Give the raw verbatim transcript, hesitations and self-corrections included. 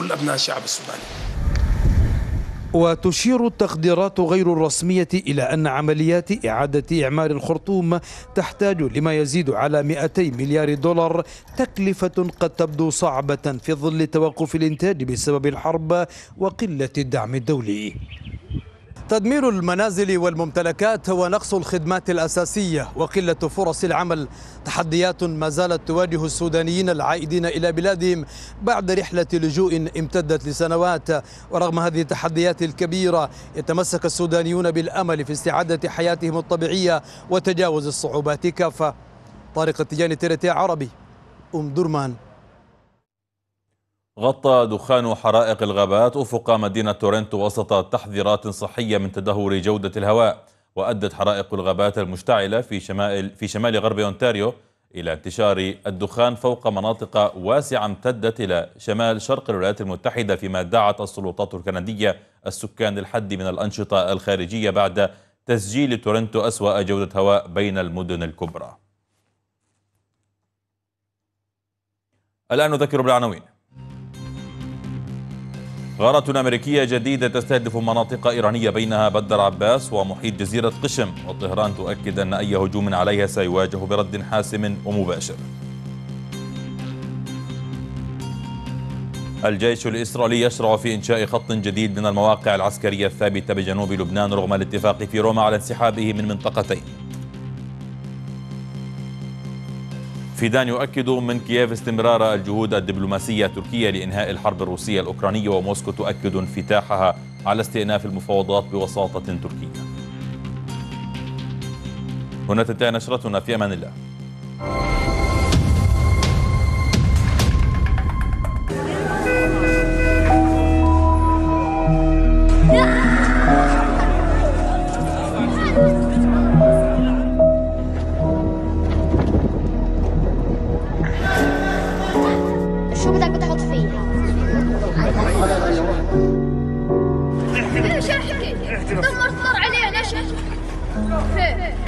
كل أبناء الشعب السوداني. وتشير التقديرات غير الرسمية إلى أن عمليات إعادة إعمار الخرطوم تحتاج لما يزيد على مئتي مليار دولار، تكلفة قد تبدو صعبة في ظل توقف الإنتاج بسبب الحرب وقلة الدعم الدولي. تدمير المنازل والممتلكات ونقص الخدمات الأساسية وقلة فرص العمل تحديات ما زالت تواجه السودانيين العائدين إلى بلادهم بعد رحلة لجوء امتدت لسنوات. ورغم هذه التحديات الكبيرة يتمسك السودانيون بالأمل في استعادة حياتهم الطبيعية وتجاوز الصعوبات كافة. طارق التجاني، تي عربي، أم درمان. غطى دخان حرائق الغابات أفق مدينة تورنتو وسط تحذيرات صحية من تدهور جودة الهواء. وأدت حرائق الغابات المشتعلة في شمال في شمال غرب أونتاريو إلى انتشار الدخان فوق مناطق واسعة امتدت إلى شمال شرق الولايات المتحدة، فيما دعت السلطات الكندية السكان للحد من الأنشطة الخارجية بعد تسجيل تورنتو أسوأ جودة هواء بين المدن الكبرى. الآن نذكر بالعناوين. غارة أمريكية جديدة تستهدف مناطق إيرانية بينها بندر عباس ومحيط جزيرة قشم، وطهران تؤكد أن أي هجوم عليها سيواجه برد حاسم ومباشر. الجيش الإسرائيلي يشرع في إنشاء خط جديد من المواقع العسكرية الثابتة بجنوب لبنان رغم الاتفاق في روما على انسحابه من منطقتين. فيدان يؤكد من كييف استمرار الجهود الدبلوماسية التركية لإنهاء الحرب الروسية الأوكرانية، وموسكو تؤكد انفتاحها على استئناف المفاوضات بوساطة تركية. هنا تنتهي نشرتنا، في أمان الله. شو بدك بتحط فيها؟ ليش احكي؟ دمرت نار علينا. ليش؟